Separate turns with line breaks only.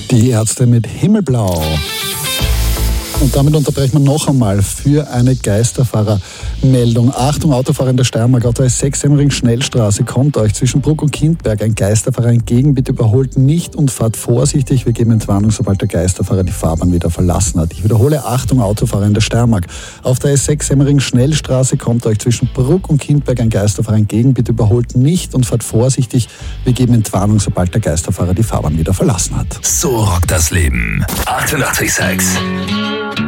Die Ärzte mit Himmelblau. Und damit unterbrechen wir noch einmal für eine Geisterfahrermeldung. Achtung, Autofahrer in der Steiermark, Auto S6 Semmering Schnellstraße, kommt euch zwischen Bruck und Kindberg ein Geisterfahrer entgegen. Bitte überholt nicht und fahrt vorsichtig. Wir geben Entwarnung, sobald der Geisterfahrer die Fahrbahn wieder verlassen hat. Ich wiederhole, Achtung, Autofahrer in der Steiermark. Auf der S6 Semmering Schnellstraße kommt euch zwischen Bruck und Kindberg ein Geisterfahrer entgegen. Bitte überholt nicht und fahrt vorsichtig. Wir geben Entwarnung, sobald der Geisterfahrer die Fahrbahn wieder verlassen hat.
So rockt das Leben. 88,6.